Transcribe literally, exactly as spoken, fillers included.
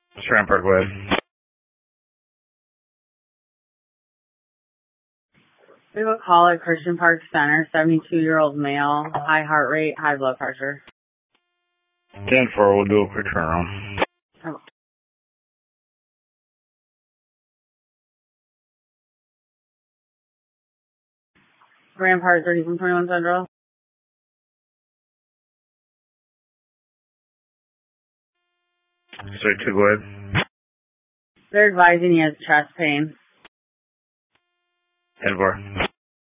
Rampart, go ahead. We have a call at Christian Park Center, seventy-two-year-old male, high heart rate, high blood pressure. ten four, we'll do a quick turnaround. Oh. Rampart, thirty from twenty-one Central. Straight two, go ahead. They're advising he has chest pain. ten four.